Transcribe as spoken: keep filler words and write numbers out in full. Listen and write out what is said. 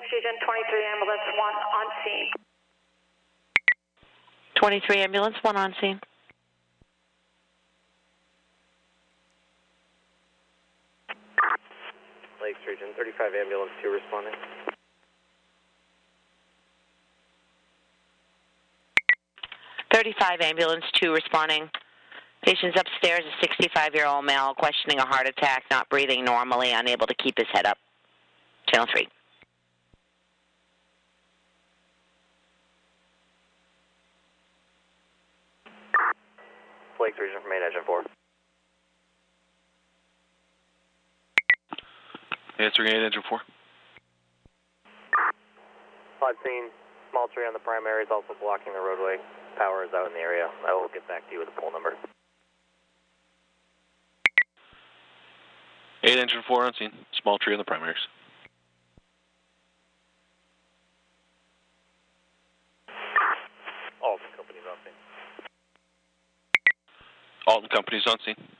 Region twenty-three Ambulance one on scene. twenty-three Ambulance one on scene. Lakes Region thirty-five Ambulance two responding. thirty-five Ambulance two responding. Patient's upstairs, a sixty-five-year-old male questioning a heart attack, not breathing normally, unable to keep his head up. Channel three. Lakes Region from main engine four. Answering eight engine four. I've seen small tree on the primary is also blocking the roadway. Power is out in the area. I will get back to you with the pole number. eight engine four on scene. Small tree on the primaries. Alton Company's on scene. Alton Company's on scene.